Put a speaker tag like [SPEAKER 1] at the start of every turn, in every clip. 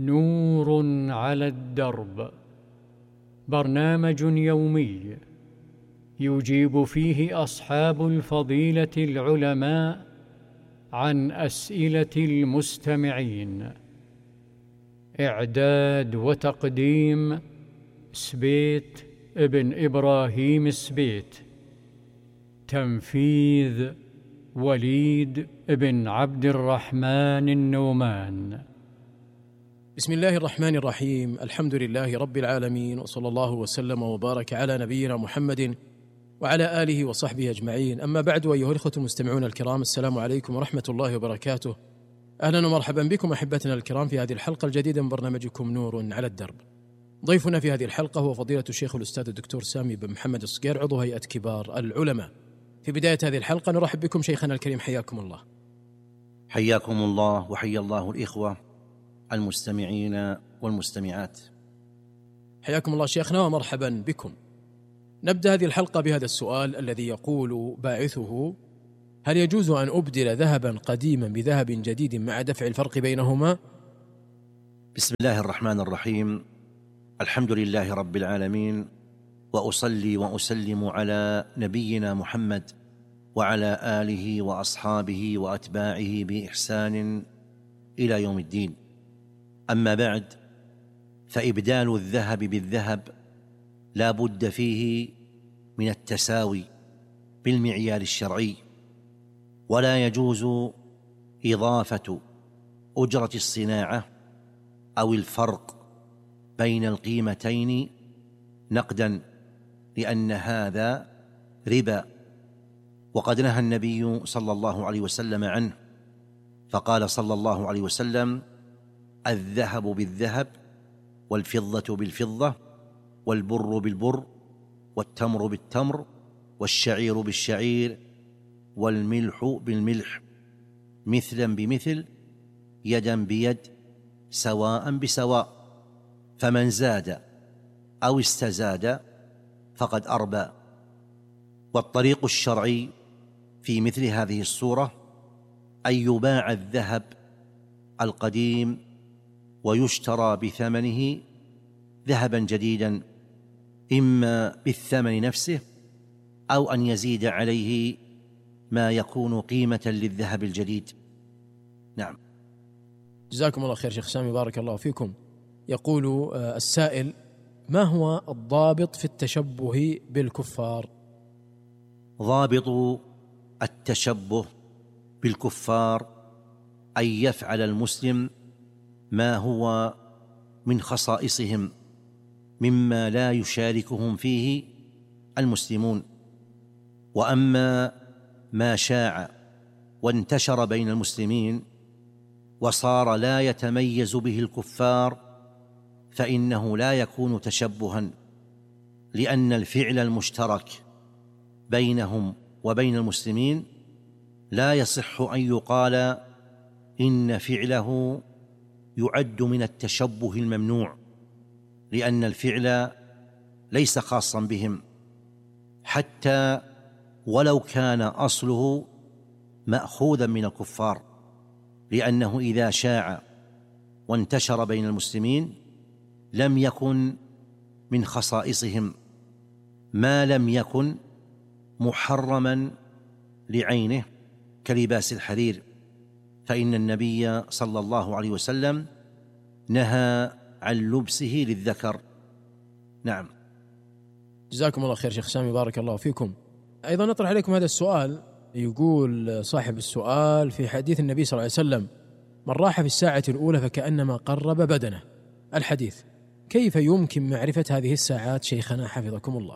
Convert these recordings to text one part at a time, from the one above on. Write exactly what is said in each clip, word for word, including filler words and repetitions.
[SPEAKER 1] نور على الدرب، برنامج يومي يجيب فيه أصحاب الفضيلة العلماء عن أسئلة المستمعين. إعداد وتقديم سبيت ابن إبراهيم سبيت. تنفيذ وليد بن عبد الرحمن النومان.
[SPEAKER 2] بسم الله الرحمن الرحيم. الحمد لله رب العالمين، وصلى الله وسلم وبارك على نبينا محمد وعلى آله وصحبه أجمعين. أما بعد، أيها الإخوة المستمعون الكرام، السلام عليكم ورحمة الله وبركاته. أهلا ومرحبا بكم أحبتنا الكرام في هذه الحلقة الجديدة من برنامجكم نور على الدرب. ضيفنا في هذه الحلقة هو فضيلة الشيخ الأستاذ الدكتور سامي بن محمد الصقير، عضو هيئة كبار العلماء. في بداية هذه الحلقة نرحب بكم شيخنا الكريم، حياكم الله.
[SPEAKER 3] حياكم الله وحيا الله الإخوة المستمعين والمستمعات.
[SPEAKER 2] حياكم الله شيخنا ومرحبا بكم. نبدأ هذه الحلقة بهذا السؤال الذي يقول باعثه: هل يجوز أن أبدل ذهبا قديما بذهب جديد مع دفع الفرق بينهما؟
[SPEAKER 3] بسم الله الرحمن الرحيم. الحمد لله رب العالمين، وأصلي وأسلم على نبينا محمد وعلى آله وأصحابه وأتباعه بإحسان إلى يوم الدين. أما بعد، فإبدال الذهب بالذهب لا بد فيه من التساوي بالمعيار الشرعي، ولا يجوز إضافة أجرة الصناعة أو الفرق بين القيمتين نقدا، لأن هذا ربا، وقد نهى النبي صلى الله عليه وسلم عنه، فقال صلى الله عليه وسلم: الذهب بالذهب، والفضة بالفضة، والبر بالبر، والتمر بالتمر، والشعير بالشعير، والملح بالملح، مثلا بمثل، يدا بيد، سواء بسواء، فمن زاد أو استزاد فقد أربى. والطريق الشرعي في مثل هذه الصورة أن يباع الذهب القديم ويشترى بثمنه ذهبا جديدا، إما بالثمن نفسه أو أن يزيد عليه ما يكون قيمة للذهب الجديد. نعم.
[SPEAKER 2] جزاكم الله خير شيخ سامي، بارك الله فيكم. يقول السائل: ما هو الضابط في التشبه بالكفار؟
[SPEAKER 3] ضابط التشبه بالكفار أن يفعل المسلم ما هو من خصائصهم مما لا يشاركهم فيه المسلمون. وأما ما شاع وانتشر بين المسلمين وصار لا يتميز به الكفار فإنه لا يكون تشبها، لأن الفعل المشترك بينهم وبين المسلمين لا يصح أن يقال إن فعله يعد من التشبه الممنوع، لأن الفعل ليس خاصا بهم، حتى ولو كان أصله مأخوذا من الكفار، لأنه إذا شاع وانتشر بين المسلمين لم يكن من خصائصهم، ما لم يكن محرما لعينه كلباس الحرير، فإن النبي صلى الله عليه وسلم نهى عن لبسه للذكر. نعم.
[SPEAKER 2] جزاكم الله خير شيخ سامي، بارك الله فيكم. أيضا نطرح عليكم هذا السؤال. يقول صاحب السؤال: في حديث النبي صلى الله عليه وسلم: من راح في الساعة الأولى فكأنما قرب بدنه، الحديث، كيف يمكن معرفة هذه الساعات شيخنا حفظكم الله؟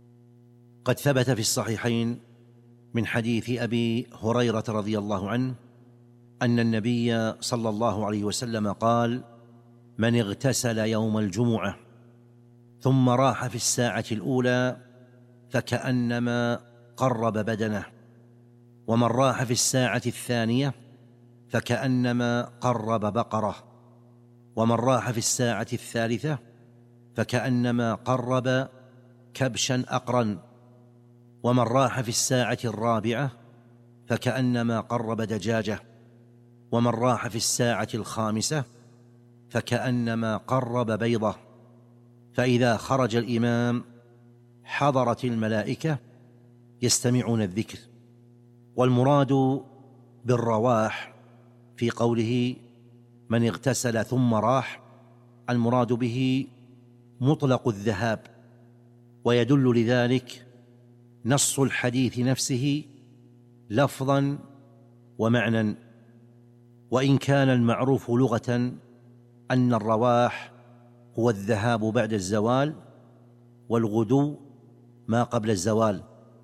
[SPEAKER 3] قد ثبت في الصحيحين من حديث أبي هريرة رضي الله عنه أن النبي صلى الله عليه وسلم قال: من اغتسل يوم الجمعة ثم راح في الساعة الأولى فكأنما قرب بدنه، ومن راح في الساعة الثانية فكأنما قرب بقرة، ومن راح في الساعة الثالثة فكأنما قرب كبشا أقرا، ومن راح في الساعة الرابعة فكأنما قرب دجاجة، ومن راح في الساعة الخامسة فكأنما قرب بيضة، فإذا خرج الإمام حضرت الملائكة يستمعون الذكر. والمراد بالرواح في قوله من اغتسل ثم راح، المراد به مطلق الذهاب، ويدل لذلك نص الحديث نفسه لفظا ومعنى. وإن كان المعروف لغة أن الرواح هو الذهاب بعد الزوال، والغدو ما قبل الزوال،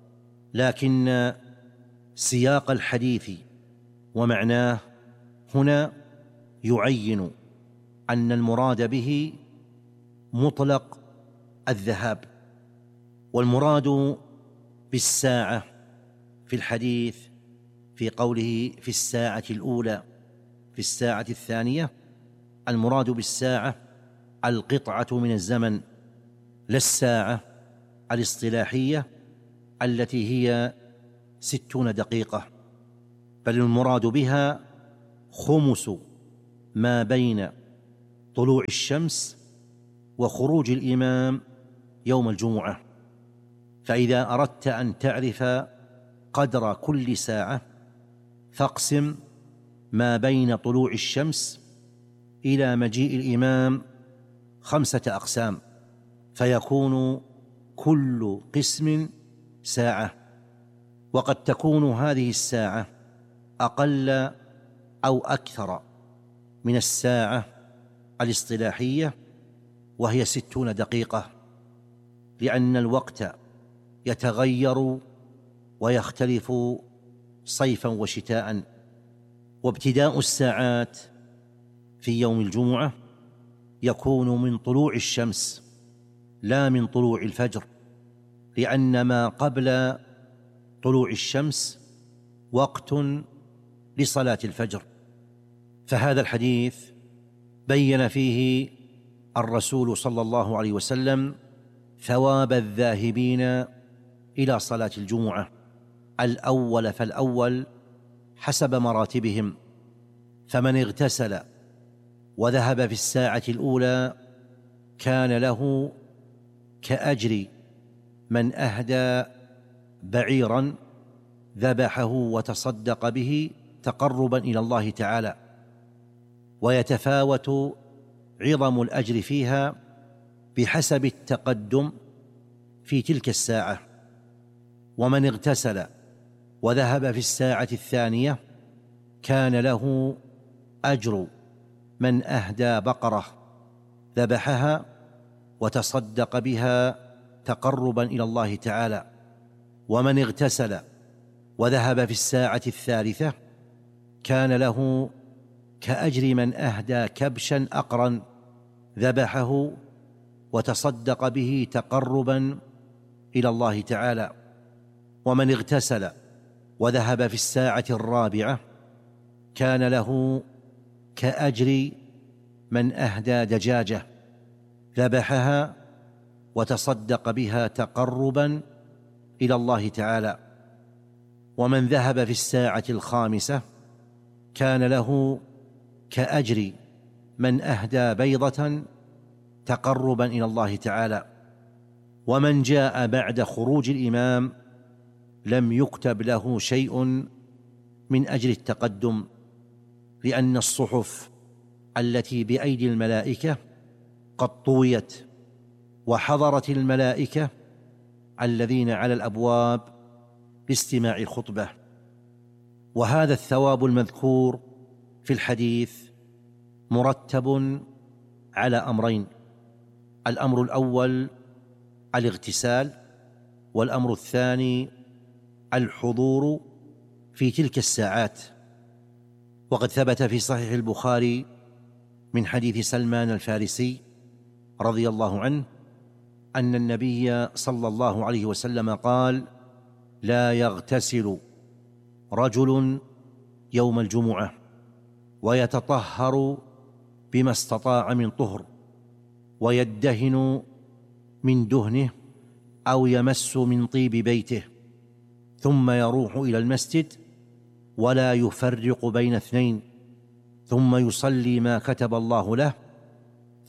[SPEAKER 3] لكن سياق الحديث ومعناه هنا يعين أن المراد به مطلق الذهاب. والمراد بالساعة في الحديث في قوله في الساعة الأولى في الساعة الثانية، المراد بالساعة القطعة من الزمن، لا الساعة الاصطلاحية التي هي ستون دقيقة، بل المراد بها خمس ما بين طلوع الشمس وخروج الإمام يوم الجمعة. فإذا أردت أن تعرف قدر كل ساعة فاقسم ما بين طلوع الشمس إلى مجيء الإمام خمسة أقسام، فيكون كل قسم ساعة. وقد تكون هذه الساعة أقل أو أكثر من الساعة الاصطلاحية وهي ستون دقيقة، لأن الوقت يتغير ويختلف صيفا وشتاء. وابتداء الساعات في يوم الجمعة يكون من طلوع الشمس لا من طلوع الفجر، لأن ما قبل طلوع الشمس وقت لصلاة الفجر. فهذا الحديث بين فيه الرسول صلى الله عليه وسلم ثواب الذاهبين إلى صلاة الجمعة، الأول فالأول حسب مراتبهم. فمن اغتسل وذهب في الساعة الأولى كان له كأجر من أهدى بعيرا ذبحه وتصدق به تقربا إلى الله تعالى، ويتفاوت عظم الأجر فيها بحسب التقدم في تلك الساعة. ومن اغتسل وذهب في الساعة الثانية كان له أجر من أهدى بقرة ذبحها وتصدق بها تقربا إلى الله تعالى. ومن اغتسل وذهب في الساعة الثالثة كان له كأجر من أهدى كبشا أقرا ذبحه وتصدق به تقربا إلى الله تعالى. ومن اغتسل وذهب في الساعة الرابعة كان له كأجر من أهدى دجاجة ذبحها وتصدق بها تقربا إلى الله تعالى. ومن ذهب في الساعة الخامسة كان له كأجر من أهدى بيضة تقربا إلى الله تعالى. ومن جاء بعد خروج الإمام لم يكتب له شيء من أجل التقدم، لأن الصحف التي بأيدي الملائكة قد طويت، وحضرت الملائكة الذين على الأبواب لاستماع الخطبة. وهذا الثواب المذكور في الحديث مرتب على أمرين: الأمر الأول الاغتسال، والأمر الثاني الحضور في تلك الساعات. وقد ثبت في صحيح البخاري من حديث سلمان الفارسي رضي الله عنه أن النبي صلى الله عليه وسلم قال: لا يغتسل رجل يوم الجمعة ويتطهر بما استطاع من طهر ويدهن من دهنه أو يمس من طيب بيته ثم يروح إلى المسجد ولا يفرق بين اثنين ثم يصلي ما كتب الله له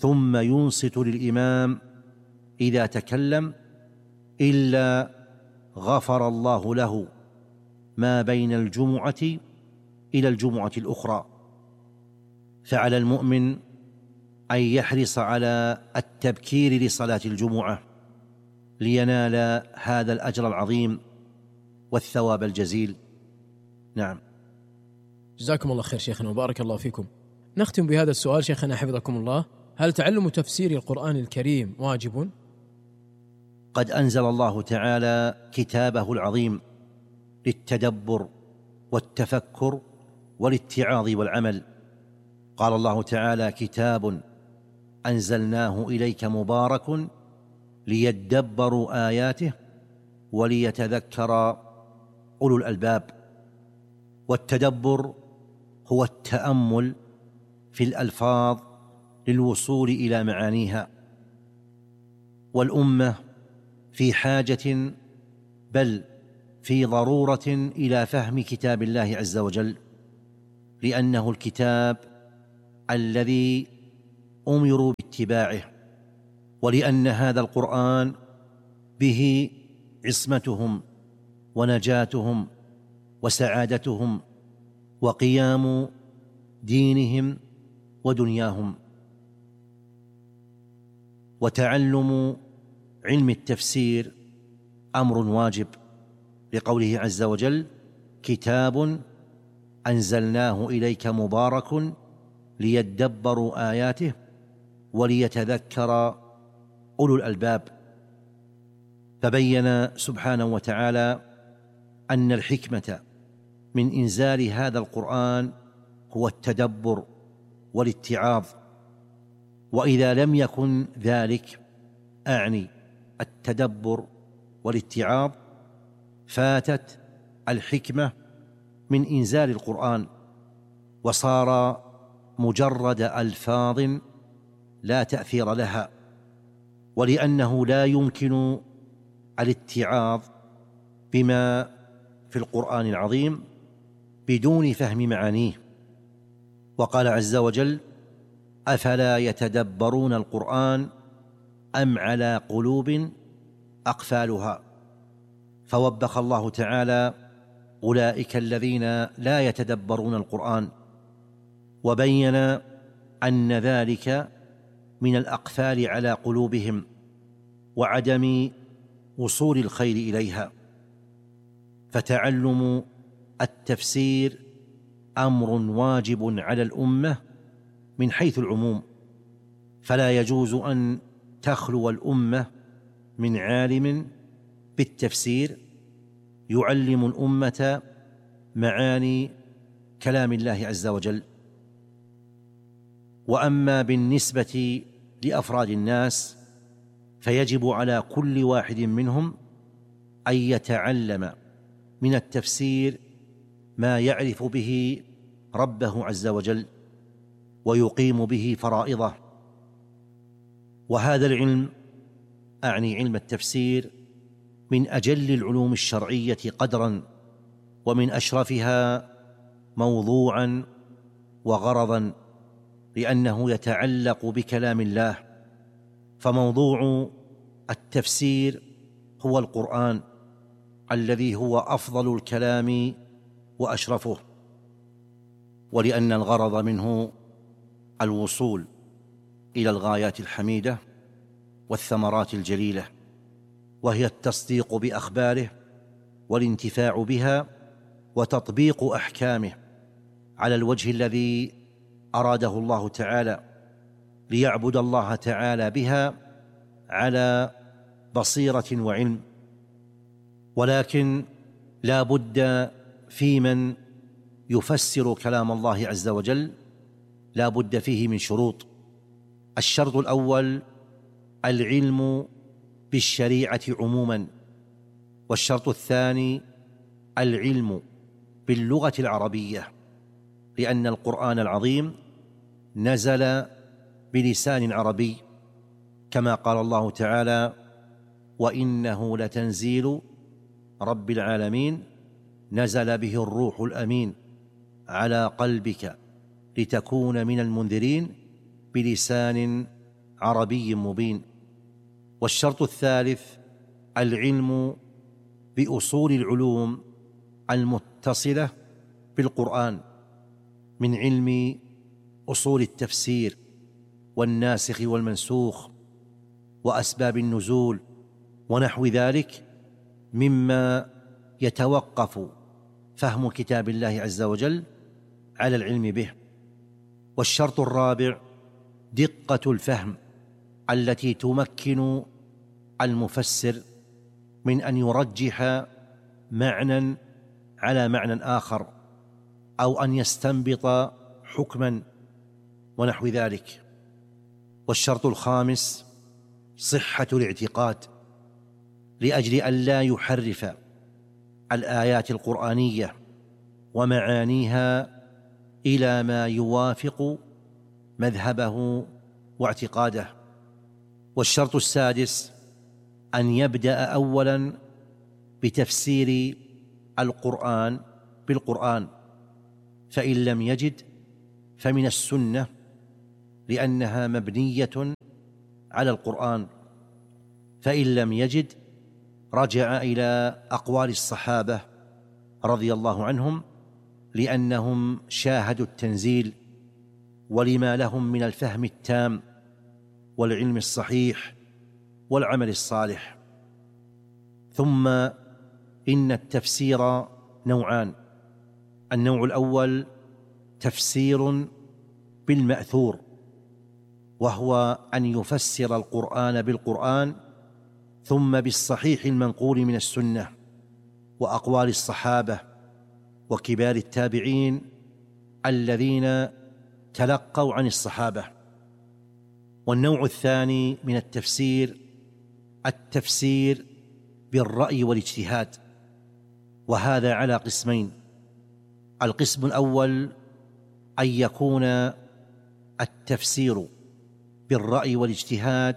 [SPEAKER 3] ثم ينصت للإمام إذا تكلم إلا غفر الله له ما بين الجمعة إلى الجمعة الأخرى. فعلى المؤمن أن يحرص على التبكير لصلاة الجمعة لينال هذا الأجر العظيم والثواب الجزيل. نعم.
[SPEAKER 2] جزاكم الله خير شيخنا وبارك الله فيكم. نختم بهذا السؤال شيخنا حفظكم الله: هل تعلم تفسير القرآن الكريم واجب؟
[SPEAKER 3] قد أنزل الله تعالى كتابه العظيم للتدبر والتفكر والاتعاظ والعمل. قال الله تعالى: كتاب أنزلناه إليك مبارك ليدبروا آياته وليتذكر أولو الألباب. والتدبر هو التأمل في الألفاظ للوصول إلى معانيها. والأمة في حاجة بل في ضرورة إلى فهم كتاب الله عز وجل، لأنه الكتاب الذي أمروا باتباعه، ولأن هذا القرآن به عصمتهم ونجاتهم وسعادتهم وقيام دينهم ودنياهم. وتعلم علم التفسير أمر واجب، لقوله عز وجل: كتاب أنزلناه إليك مبارك ليدبروا آياته وليتذكر أولو الألباب. فبين سبحانه وتعالى أن الحكمة من إنزال هذا القرآن هو التدبر والاتعاظ. وإذا لم يكن ذلك، أعني التدبر والاتعاظ، فاتت الحكمة من إنزال القرآن وصار مجرد ألفاظ لا تأثير لها. ولأنه لا يمكن الاتعاظ بما في القرآن العظيم بدون فهم معانيه. وقال عز وجل: أفلا يتدبرون القرآن أم على قلوب أقفالها. فوبخ الله تعالى أولئك الذين لا يتدبرون القرآن، وبين أن ذلك من الأقفال على قلوبهم وعدم وصول الخير إليها. فتعلم التفسير أمر واجب على الأمة من حيث العموم، فلا يجوز أن تخلو الأمة من عالم بالتفسير يعلم الأمة معاني كلام الله عز وجل. وأما بالنسبة لأفراد الناس فيجب على كل واحد منهم أن يتعلم من التفسير ما يعرف به ربه عز وجل ويقيم به فرائضه. وهذا العلم، أعني علم التفسير، من أجل العلوم الشرعية قدرا، ومن أشرفها موضوعا وغرضا، لأنه يتعلق بكلام الله. فموضوع التفسير هو القرآن الذي هو أفضل الكلام وأشرفه، ولأن الغرض منه الوصول إلى الغايات الحميدة والثمرات الجليلة، وهي التصديق بأخباره والانتفاع بها وتطبيق أحكامه على الوجه الذي أراده الله تعالى، ليعبد الله تعالى بها على بصيرة وعلم. ولكن لا بد في من يفسر كلام الله عز وجل لا بد فيه من شروط. الشرط الأول العلم بالشريعة عموما، والشرط الثاني العلم باللغة العربية، لأن القرآن العظيم نزل بلسان عربي، كما قال الله تعالى: وإنه لتنزيل رب العالمين نزل به الروح الأمين على قلبك لتكون من المنذرين بلسان عربي مبين. والشرط الثالث العلم بأصول العلوم المتصلة بالقرآن من علم أصول التفسير والناسخ والمنسوخ وأسباب النزول ونحو ذلك، مما يتوقف فهم كتاب الله عز وجل على العلم به. والشرط الرابع دقة الفهم التي تمكن المفسر من أن يرجح معنى على معنى آخر، أو أن يستنبط حكما ونحو ذلك. والشرط الخامس صحة الاعتقاد، لأجل أن لا يحرف الآيات القرآنية ومعانيها إلى ما يوافق مذهبه واعتقاده. والشرط السادس أن يبدأ أولا بتفسير القرآن بالقرآن، فإن لم يجد فمن السنة، لأنها مبنية على القرآن، فإن لم يجد رجع إلى أقوال الصحابة رضي الله عنهم، لأنهم شاهدوا التنزيل ولما لهم من الفهم التام والعلم الصحيح والعمل الصالح. ثم إن التفسير نوعان: النوع الأول تفسير بالمأثور، وهو أن يفسر القرآن بالقرآن ثم بالصحيح المنقول من السنة وأقوال الصحابة وكبار التابعين الذين تلقوا عن الصحابة. والنوع الثاني من التفسير التفسير بالرأي والاجتهاد، وهذا على قسمين: القسم الأول أن يكون التفسير بالرأي والاجتهاد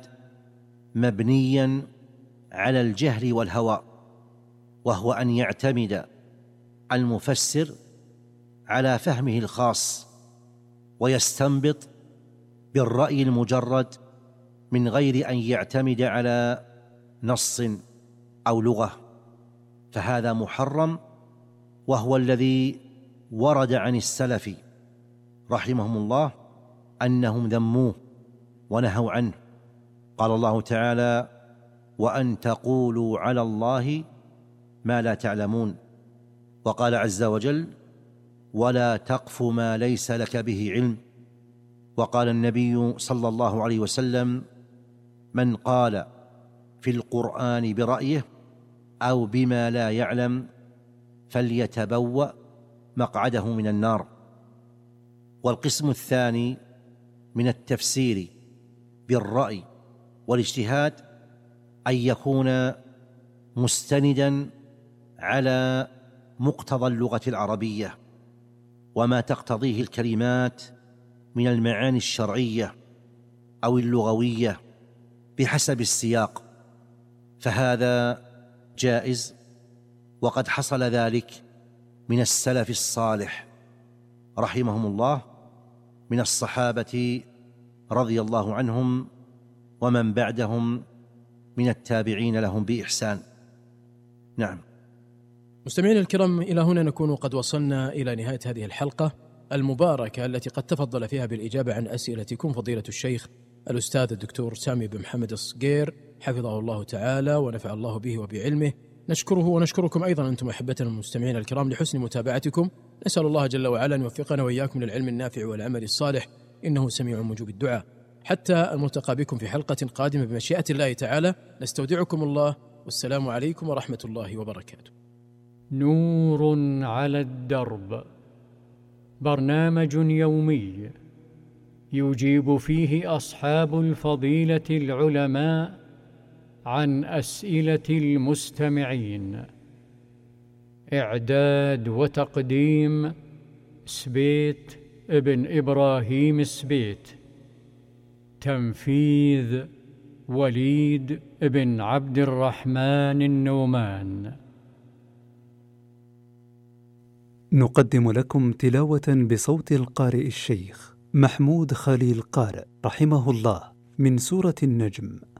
[SPEAKER 3] مبنيا على الجهل والهوى، وهو أن يعتمد المفسر على فهمه الخاص ويستنبط بالرأي المجرد من غير أن يعتمد على نص أو لغة، فهذا محرم، وهو الذي ورد عن السلف رحمهم الله أنهم ذموه ونهوا عنه. قال الله تعالى: وأن تقولوا على الله ما لا تعلمون. وقال عز وجل: ولا تقف ما ليس لك به علم. وقال النبي صلى الله عليه وسلم: من قال في القرآن برأيه أو بما لا يعلم فليتبوأ مقعده من النار. والقسم الثاني من التفسير بالرأي والاجتهاد أن يكون مستندا على مقتضى اللغة العربية وما تقتضيه الكلمات من المعاني الشرعية أو اللغوية بحسب السياق، فهذا جائز، وقد حصل ذلك من السلف الصالح رحمهم الله من الصحابة رضي الله عنهم ومن بعدهم من التابعين لهم بإحسان. نعم.
[SPEAKER 2] مستمعين الكرام، إلى هنا نكون قد وصلنا إلى نهاية هذه الحلقة المباركة التي قد تفضل فيها بالإجابة عن أسئلتكم فضيلة الشيخ الأستاذ الدكتور سامي بن محمد الصقير حفظه الله تعالى ونفع الله به وبعلمه. نشكره ونشكركم أيضا أنتم أحبتنا المستمعين الكرام لحسن متابعتكم. نسأل الله جل وعلا أن يوفقنا وإياكم للعلم النافع والعمل الصالح، إنه سميع مجيب الدعاء. حتى الملتقى بكم في حلقة قادمة بمشيئة الله تعالى، نستودعكم الله، والسلام عليكم ورحمة الله وبركاته.
[SPEAKER 1] نور على الدرب، برنامج يومي يجيب فيه أصحاب الفضيلة العلماء عن أسئلة المستمعين. إعداد وتقديم سبيت ابن إبراهيم سبيت. تنفيذ وليد ابن عبد الرحمن النومان.
[SPEAKER 4] نقدم لكم تلاوة بصوت القارئ الشيخ محمود خليل قارئ رحمه الله من سورة النجم.